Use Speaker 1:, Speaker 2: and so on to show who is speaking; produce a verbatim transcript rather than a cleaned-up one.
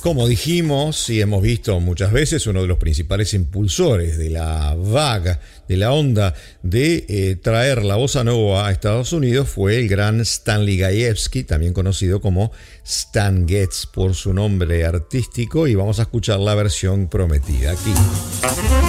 Speaker 1: Como dijimos y hemos visto muchas veces, uno de los principales impulsores de la vaga, de la onda de eh, traer la bossa nova a Estados Unidos fue el gran Stanley Gajewski, también conocido como Stan Getz por su nombre artístico, y vamos a escuchar la versión prometida aquí.